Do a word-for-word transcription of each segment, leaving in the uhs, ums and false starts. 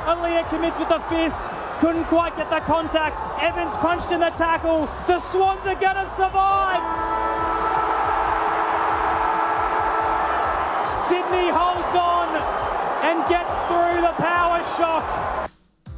Aaliyah commits with the fist. Couldn't quite get the contact. Evans crunched in the tackle. The Swans are going to survive. Sydney holds on and gets through the power shock.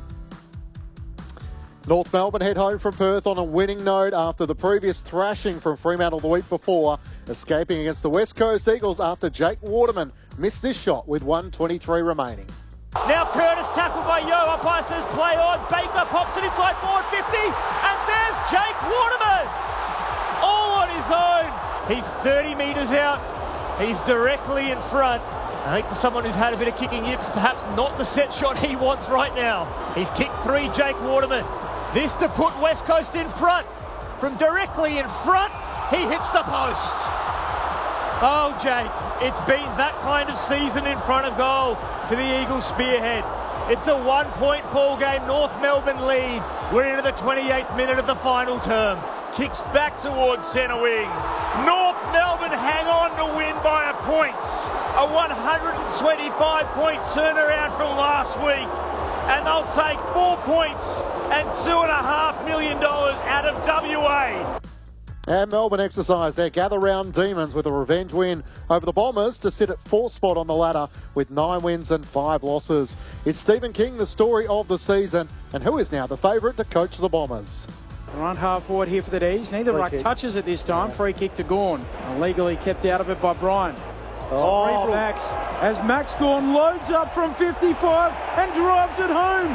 North Melbourne head home from Perth on a winning note after the previous thrashing from Fremantle the week before, escaping against the West Coast Eagles after Jake Waterman missed this shot with one twenty-three remaining. Now Curtis tackled by Yo. Umpire says play on. Baker pops it inside forward fifty. And there's Jake Waterman. All on his own. He's thirty metres out. He's directly in front. I think for someone who's had a bit of kicking yips, perhaps not the set shot he wants right now. He's kicked three, Jake Waterman. This to put West Coast in front. From directly in front, he hits the post. Oh, Jake, it's been that kind of season in front of goal for the Eagles spearhead. It's a one-point ball game. North Melbourne lead. We're into the twenty-eighth minute of the final term. Kicks back towards centre wing. North Melbourne hang on to win by a point. A one hundred twenty-five point turnaround from last week. And they'll take four points and two and a half million dollars out of W A. And Melbourne exercise their gather round demons with a revenge win over the Bombers to sit at fourth spot on the ladder with nine wins and five losses. Is Stephen King the story of the season, and who is now the favourite to coach the Bombers? Run half forward here for the D's. Neither ruck touches it this time. Free kick to Gawn. Illegally kept out of it by Bryan. Oh, oh Max. As Max Gawn loads up from fifty-five and drives it home.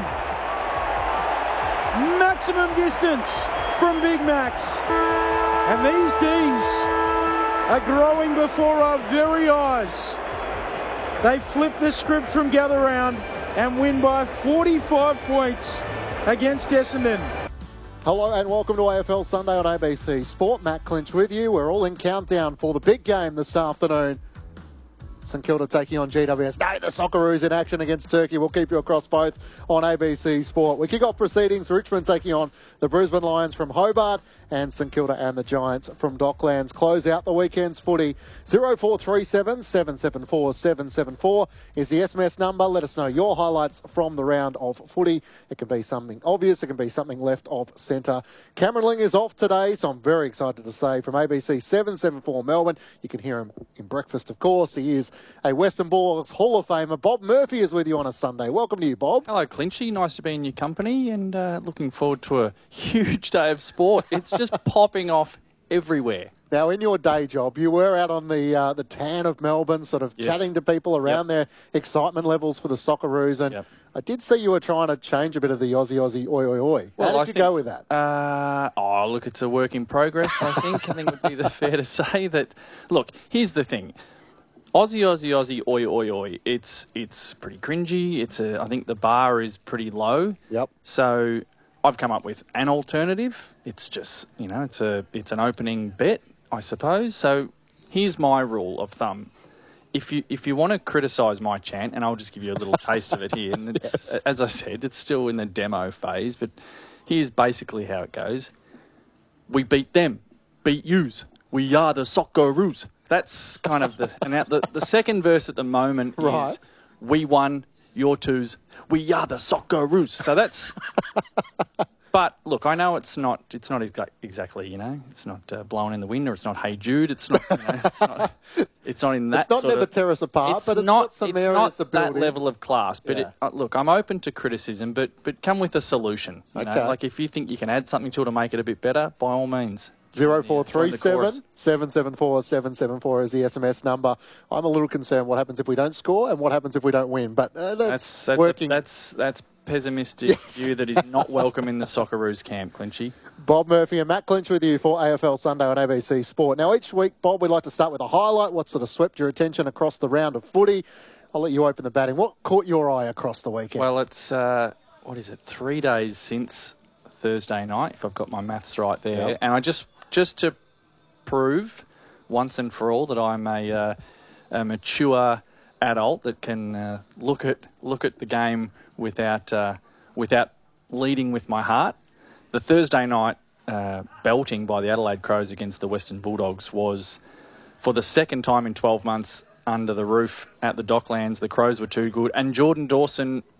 Maximum distance from Big Max. And these D's are growing before our very eyes. They flip the script from gather round and win by forty-five points against Essendon. Hello and welcome to A F L Sunday on A B C Sport. Matt Clinch with you. We're all in countdown for the big game this afternoon. St Kilda taking on G W S. No, the Socceroos in action against Turkey. We'll keep you across both on A B C Sport. We kick off proceedings. Richmond taking on the Brisbane Lions from Hobart, and St Kilda and the Giants from Docklands. Close out the weekend's footy. zero four three seven, seven seven four, seven seven four is the S M S number. Let us know your highlights from the round of footy. It can be something obvious. It can be something left of centre. Cameron Ling is off today, so I'm very excited to say from A B C seven seventy-four Melbourne. You can hear him in breakfast, of course. He is a Western Bulldogs Hall of Famer. Bob Murphy is with you on a Sunday. Welcome to you, Bob. Hello, Clinchy. Nice to be in your company and uh, looking forward to a huge day of sport. It's just popping off everywhere. Now, in your day job, you were out on the uh, the tan of Melbourne, sort of yes. chatting to people around yep. their excitement levels for the Socceroos, and yep. I did see you were trying to change a bit of the Aussie, Aussie, oi, oi, oi. How well, did I you think, go with that? Uh, oh, look, it's a work in progress, I think. I think it would be the fair to say that, look, here's the thing. Aussie, Aussie, Aussie, oi, oi, oi. It's it's pretty cringy. It's a. I think the bar is pretty low. Yep. So I've come up with an alternative. It's just, you know, it's a it's an opening bet, I suppose. So here's my rule of thumb. If you if you want to criticise my chant, and I'll just give you a little taste of it here. And it's, yes. as I said, it's still in the demo phase, but here's basically how it goes. We beat them, beat yous. We are the Socceroos. That's kind of the... And the, the second verse at the moment right. is, we won, your twos, we are the Socceroos. So that's... But, look, I know it's not It's not exa- exactly, you know, it's not uh, Blowing in the Wind, or it's not Hey Jude. It's not, you know, it's not, it's not in that It's not sort Never of, Tear Us Apart, it's but it's not, got some it's areas not to build that in. level of class. But, yeah. it, uh, look, I'm open to criticism, but but come with a solution. You okay. know? Like, if you think you can add something to it to make it a bit better, by all means. zero four three seven, seven seven four, seven seven four is the S M S number. I'm a little concerned what happens if we don't score and what happens if we don't win. But uh, that's, that's, that's working. A, that's that's pessimistic yes. view that is not welcome in the Socceroos camp, Clinchy. Bob Murphy and Matt Clinch with you for A F L Sunday on A B C Sport. Now, each week, Bob, we'd like to start with a highlight. What sort of swept your attention across the round of footy? I'll let you open the batting. What caught your eye across the weekend? Well, it's, uh, what is it, three days since Thursday night, if I've got my maths right there. Yep. And I just, just to prove once and for all that I'm a, uh, a mature adult that can uh, look at look at the game without uh, without leading with my heart. The Thursday night uh, belting by the Adelaide Crows against the Western Bulldogs was, for the second time in twelve months, under the roof at the Docklands. The Crows were too good, and Jordan Dawson